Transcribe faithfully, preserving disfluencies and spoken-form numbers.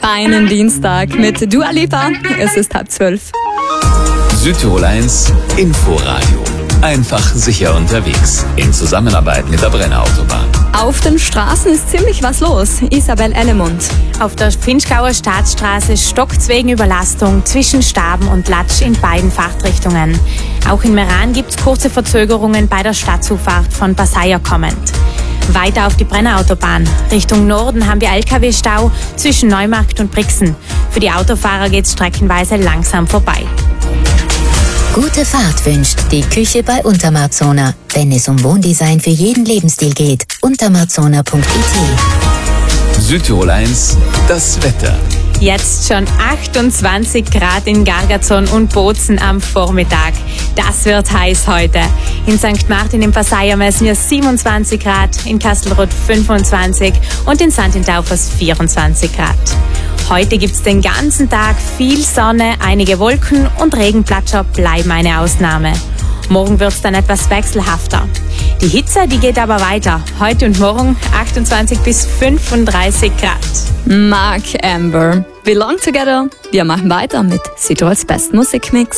feinen Dienstag mit Dua Lipa. Es ist halb zwölf. Südtirol eins Inforadio. Einfach sicher unterwegs. In Zusammenarbeit mit der Brenner Autobahn. Auf den Straßen ist ziemlich was los. Isabel Ellemund. Auf der Finchgauer Staatsstraße stockt's wegen Überlastung zwischen Staben und Latsch in beiden Fahrtrichtungen. Auch in Meran gibt's kurze Verzögerungen bei der Stadtzufahrt von Passaia kommend. Weiter auf die Brenner Autobahn. Richtung Norden haben wir L K W-Stau zwischen Neumarkt und Brixen. Für die Autofahrer geht's streckenweise langsam vorbei. Gute Fahrt wünscht die Küche bei Untermarzona. Wenn es um Wohndesign für jeden Lebensstil geht, untermarzona punkt it. Südtirol eins, das Wetter. Jetzt schon achtundzwanzig Grad in Gargazon und Bozen am Vormittag. Das wird heiß heute. In Sankt Martin im Passaia messen wir siebenundzwanzig Grad, in Kastelruth fünfundzwanzig und in Sankt Taufers vierundzwanzig Grad. Heute gibt's den ganzen Tag viel Sonne, einige Wolken und Regenplatscher bleiben eine Ausnahme. Morgen wird's dann etwas wechselhafter. Die Hitze, die geht aber weiter. Heute und morgen achtundzwanzig bis fünfunddreißig Grad. Mark Amber. Belong Together. Wir machen weiter mit Südtirols besten Musikmix.